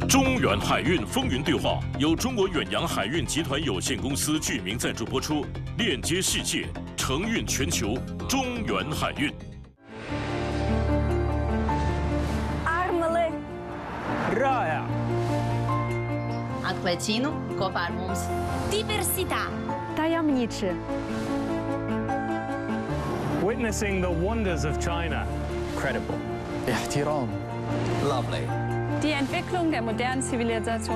中远海运风云对话由中国远洋海运集团有限公司具名赞助播出，链接世界，承运全球，中远海运。 Armele. Rāja. Atklācīnu kopā ar mums. Diversità. Tajemniczy. Witnessing the wonders of China. Credible. احترام. Lovely. Die Entwicklung der modernen Zivilisation